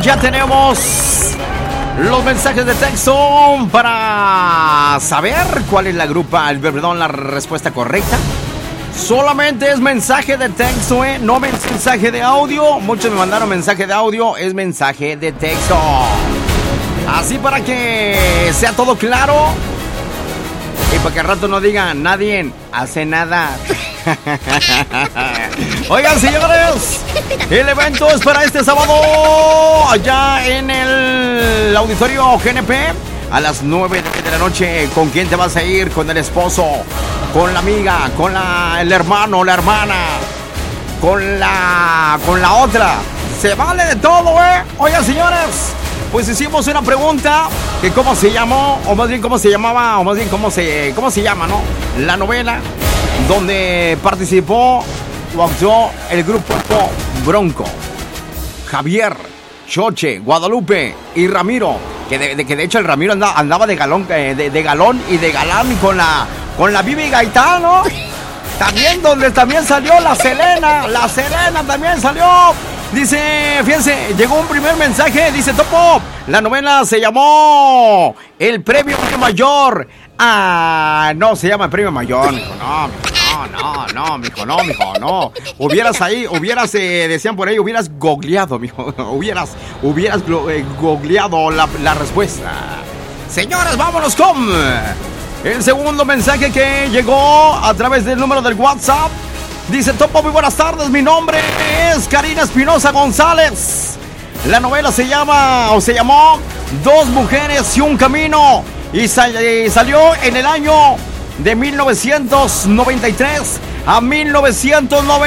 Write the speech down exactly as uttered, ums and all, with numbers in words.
ya tenemos los mensajes de texto para saber cuál es la grupa, el perdón, la respuesta correcta. Solamente es mensaje de texto, ¿eh? No mensaje de audio. Muchos me mandaron mensaje de audio, es mensaje de texto. Así para que sea todo claro y para que al rato no digan, nadie hace nada. Oigan, señores, el evento es para este sábado allá en el auditorio G N P a las nueve de la noche. ¿Con quién te vas a ir? ¿Con el esposo? ¿Con la amiga? ¿Con la, el hermano? ¿La hermana? ¿Con la, con la otra? Se vale de todo, ¿eh? Oigan, señores, pues hicimos una pregunta que cómo se llamó, o más bien cómo se llamaba, o más bien cómo se, cómo se llama, ¿no? La novela donde participó o actuó el grupo Bronco, Javier, Choche, Guadalupe y Ramiro, que de, de, que de hecho el Ramiro andaba, andaba de galón, de, de galón y de galán con la, con la Bibi Gaitán, ¿no? También donde también salió la Selena, la Selena también salió. Dice, fíjense, llegó un primer mensaje, dice Topo, la novela se llamó El Premio Mayor. Ah, no, se llama El Premio Mayor, mijo, no, mijo, no, no, no, mijo, no, mijo, no. Hubieras ahí, hubieras, eh, decían por ahí, hubieras googleado, mijo, hubieras, hubieras eh, googleado la, la respuesta. Señores, vámonos con el segundo mensaje que llegó a través del número del WhatsApp. Dice Topo, muy buenas tardes, mi nombre es Karina Espinosa González. La novela se llama, o se llamó Dos Mujeres y un Camino, y, sal, y salió en el año de mil novecientos noventa y tres a mil novecientos noventa.